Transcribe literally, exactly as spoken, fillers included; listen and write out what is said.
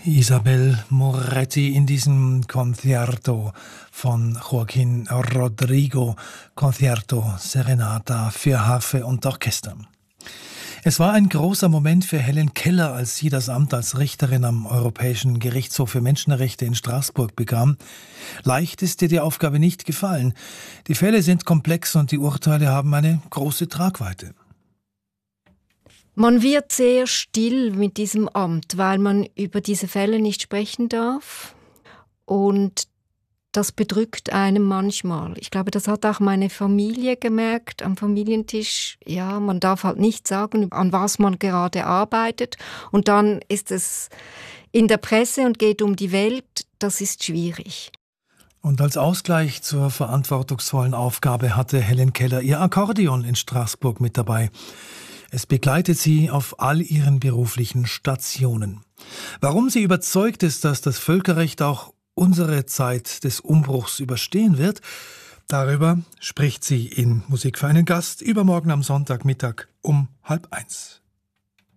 Isabel Moretti in diesem Concerto von Joaquín Rodrigo, Concerto Serenata für Harfe und Orchester. Es war ein großer Moment für Helen Keller, als sie das Amt als Richterin am Europäischen Gerichtshof für Menschenrechte in Straßburg bekam. Leicht ist ihr die Aufgabe nicht gefallen. Die Fälle sind komplex und die Urteile haben eine große Tragweite. Man wird sehr still mit diesem Amt, weil man über diese Fälle nicht sprechen darf. Und das bedrückt einem manchmal. Ich glaube, das hat auch meine Familie gemerkt am Familientisch. Ja, man darf halt nicht sagen, an was man gerade arbeitet. Und dann ist es in der Presse und geht um die Welt. Das ist schwierig. Und als Ausgleich zur verantwortungsvollen Aufgabe hatte Helen Keller ihr Akkordeon in Straßburg mit dabei. Es begleitet sie auf all ihren beruflichen Stationen. Warum sie überzeugt ist, dass das Völkerrecht auch unsere Zeit des Umbruchs überstehen wird, darüber spricht sie in Musik für einen Gast übermorgen am Sonntagmittag um halb eins.